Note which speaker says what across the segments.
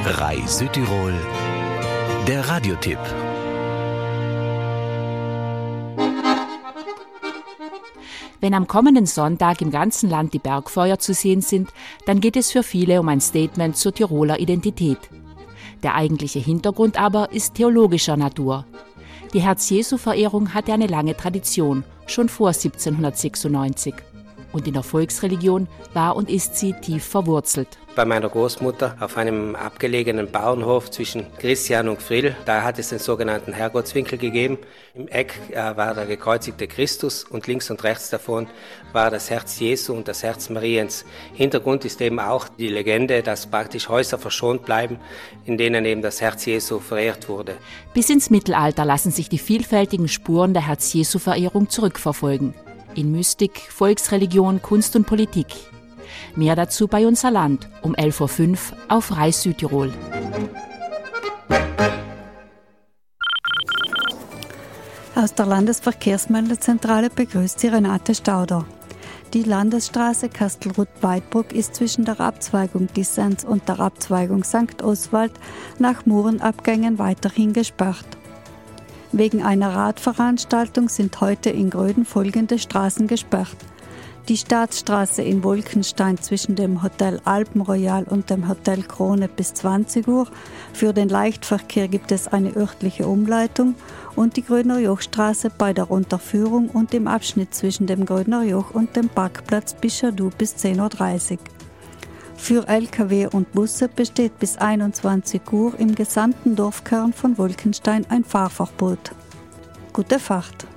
Speaker 1: RAI Südtirol, der Radiotipp.
Speaker 2: Wenn am kommenden Sonntag im ganzen Land die Bergfeuer zu sehen sind, dann geht es für viele um ein Statement zur Tiroler Identität. Der eigentliche Hintergrund aber ist theologischer Natur. Die Herz-Jesu-Verehrung hatte eine lange Tradition, schon vor 1796. Und in der Volksreligion war und ist sie tief verwurzelt.
Speaker 3: Bei meiner Großmutter auf einem abgelegenen Bauernhof zwischen Christian und Frill, da hat es den sogenannten Herrgottswinkel gegeben. Im Eck war der gekreuzigte Christus und links und rechts davon war das Herz Jesu und das Herz Mariens. Hintergrund ist eben auch die Legende, dass praktisch Häuser verschont bleiben, in denen eben das Herz Jesu verehrt wurde.
Speaker 2: Bis ins Mittelalter lassen sich die vielfältigen Spuren der Herz-Jesu-Verehrung zurückverfolgen. In Mystik, Volksreligion, Kunst und Politik. Mehr dazu bei Unser Land um 11.05 Uhr auf RAI Südtirol.
Speaker 4: Aus der Landesverkehrsmeldezentrale begrüßt sie Renate Stauder. Die Landesstraße Kastelruth-Weidbruck ist zwischen der Abzweigung Dissens und der Abzweigung St. Oswald nach Murenabgängen weiterhin gesperrt. Wegen einer Radveranstaltung sind heute in Gröden folgende Straßen gesperrt. Die Staatsstraße in Wolkenstein zwischen dem Hotel Alpenroyal und dem Hotel Krone bis 20 Uhr. Für den Leichtverkehr gibt es eine örtliche Umleitung und die Grödner Jochstraße bei der Unterführung und im Abschnitt zwischen dem Grödner Joch und dem Parkplatz Bischadu bis 10.30 Uhr. Für Lkw und Busse besteht bis 21 Uhr im gesamten Dorfkern von Wolkenstein ein Fahrverbot. Gute Fahrt!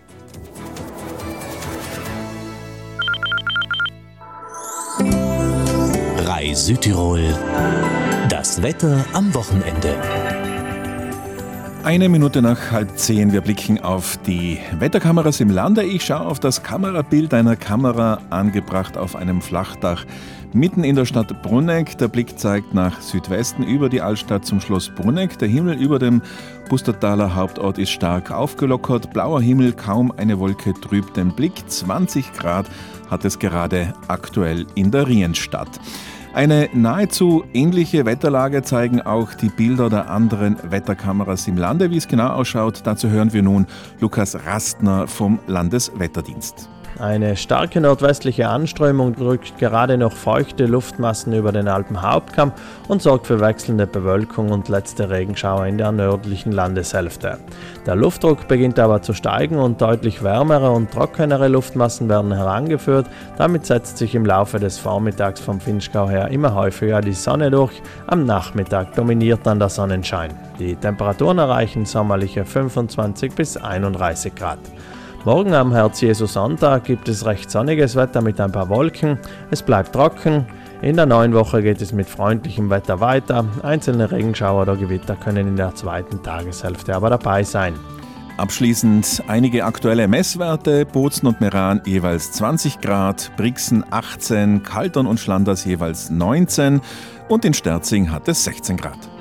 Speaker 1: RAI Südtirol, das Wetter am Wochenende.
Speaker 5: 1 Minute nach 9:30. Wir blicken auf die Wetterkameras im Lande. Ich schaue auf das Kamerabild einer Kamera, angebracht auf einem Flachdach mitten in der Stadt Bruneck. Der Blick zeigt nach Südwesten über die Altstadt zum Schloss Bruneck. Der Himmel über dem Pustertaler Hauptort ist stark aufgelockert. Blauer Himmel, kaum eine Wolke trübt den Blick. 20 Grad hat es gerade aktuell in der Rienstadt. Eine nahezu ähnliche Wetterlage zeigen auch die Bilder der anderen Wetterkameras im Lande. Wie es genau ausschaut, dazu hören wir nun Lukas Rastner vom Landeswetterdienst.
Speaker 6: Eine starke nordwestliche Anströmung drückt gerade noch feuchte Luftmassen über den Alpenhauptkamm und sorgt für wechselnde Bewölkung und letzte Regenschauer in der nördlichen Landeshälfte. Der Luftdruck beginnt aber zu steigen und deutlich wärmere und trockenere Luftmassen werden herangeführt. Damit setzt sich im Laufe des Vormittags vom Vinschgau her immer häufiger die Sonne durch. Am Nachmittag dominiert dann der Sonnenschein. Die Temperaturen erreichen sommerliche 25 bis 31 Grad. Morgen am Herz-Jesu-Sonntag gibt es recht sonniges Wetter mit ein paar Wolken. Es bleibt trocken. In der neuen Woche geht es mit freundlichem Wetter weiter. Einzelne Regenschauer oder Gewitter können in der zweiten Tageshälfte aber dabei sein.
Speaker 5: Abschließend einige aktuelle Messwerte. Bozen und Meran jeweils 20 Grad, Brixen 18, Kaltern und Schlanders jeweils 19 und in Sterzing hat es 16 Grad.